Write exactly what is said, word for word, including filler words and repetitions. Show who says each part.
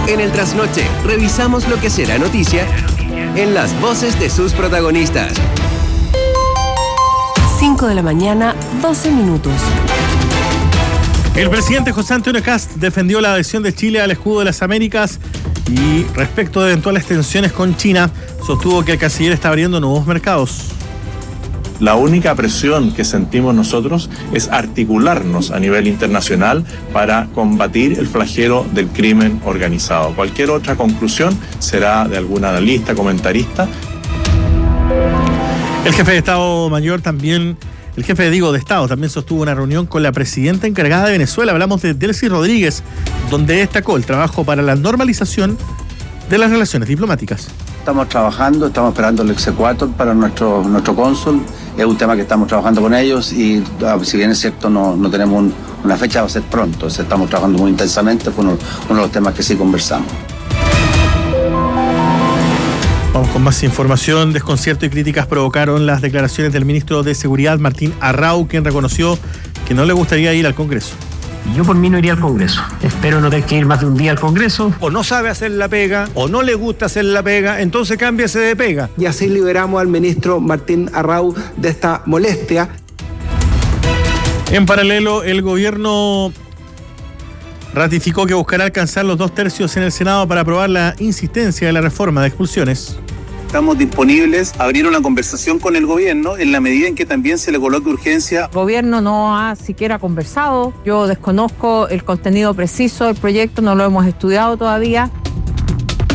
Speaker 1: En el Trasnoche, revisamos lo que será noticia en las voces de sus protagonistas.
Speaker 2: cinco de la mañana, doce minutos.
Speaker 3: El presidente José Antonio Kast defendió la adhesión de Chile al escudo de las Américas y respecto de eventuales tensiones con China, sostuvo que el canciller está abriendo nuevos mercados.
Speaker 4: La única presión que sentimos nosotros es articularnos a nivel internacional para combatir el flagelo del crimen organizado. Cualquier otra conclusión será de algún analista, comentarista.
Speaker 3: El jefe de Estado Mayor también, el jefe de, digo, de Estado también sostuvo una reunión con la presidenta encargada de Venezuela. Hablamos de Delcy Rodríguez, donde destacó el trabajo para la normalización de las relaciones diplomáticas.
Speaker 5: Estamos trabajando, estamos esperando el exequatur para nuestro, nuestro cónsul. Es un tema que estamos trabajando con ellos y si bien es cierto no, no tenemos un, una fecha, va a ser pronto. O sea, estamos trabajando muy intensamente, fue uno, uno de los temas que sí conversamos.
Speaker 3: Vamos con más información. Desconcierto y críticas provocaron las declaraciones del ministro de Seguridad, Martín Arrau, quien reconoció que no le gustaría ir al Congreso.
Speaker 6: Yo por mí no iría al Congreso. Espero no tener que ir más de un día al Congreso.
Speaker 7: O no sabe hacer la pega, o no le gusta hacer la pega, entonces cámbiase de pega.
Speaker 8: Y así liberamos al ministro Martín Arrau de esta molestia.
Speaker 3: En paralelo, el gobierno ratificó que buscará alcanzar los dos tercios en el Senado para aprobar la insistencia de la reforma de expulsiones.
Speaker 9: Estamos disponibles a abrir una conversación con el gobierno en la medida en que también se le coloque urgencia.
Speaker 10: El gobierno no ha siquiera conversado. Yo desconozco el contenido preciso del proyecto, no lo hemos estudiado todavía.